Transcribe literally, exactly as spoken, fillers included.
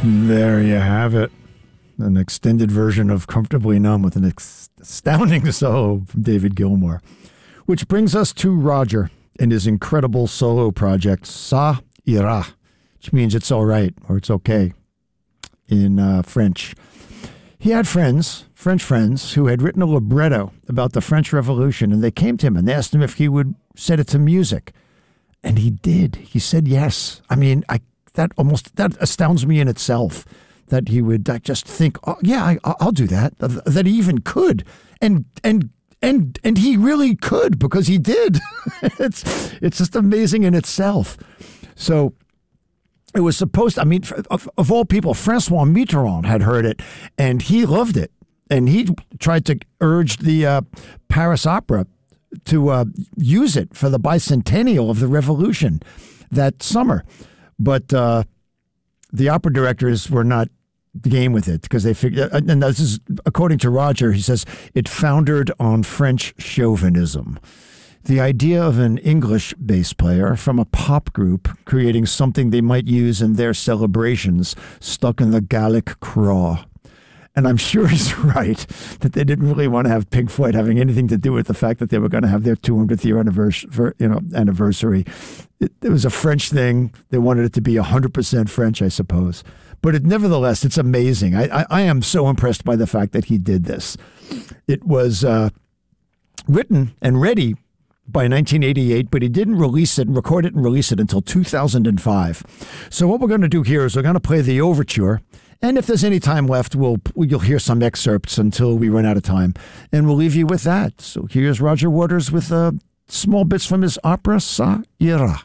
There you have it. An extended version of Comfortably Numb with an ex- astounding solo from David Gilmour. Which brings us to Roger and his incredible solo project, Ça ira, which means it's all right or it's okay in uh, French. He had friends, French friends, who had written a libretto about the French Revolution, and they came to him and they asked him if he would set it to music. And he did. He said yes. I mean, I that almost, that astounds me in itself, that he would I just think, oh, yeah, I, I'll do that, that he even could. And, and, and, and he really could, because he did. it's, it's just amazing in itself. So it was supposed to, I mean, of, of all people, Francois Mitterrand had heard it and he loved it. And he tried to urge the uh, Paris Opera to uh, use it for the bicentennial of the revolution that summer. But uh, the opera directors were not game with it, because they figured, and this is according to Roger, he says, it foundered on French chauvinism. The idea of an English bass player from a pop group creating something they might use in their celebrations stuck in the Gallic craw. And I'm sure he's right that they didn't really want to have Pink Floyd having anything to do with the fact that they were going to have their two hundredth year anniversary. You know, anniversary. It, it was a French thing. They wanted it to be one hundred percent French, I suppose. But it, nevertheless, it's amazing. I, I, I am so impressed by the fact that he did this. It was uh, written and ready by nineteen eighty-eight, but he didn't release it and record it and release it until two thousand five. So what we're going to do here is we're going to play the overture. And if there's any time left, we'll you'll hear some excerpts until we run out of time. And we'll leave you with that. So here's Roger Waters with uh, small bits from his opera, Ça ira.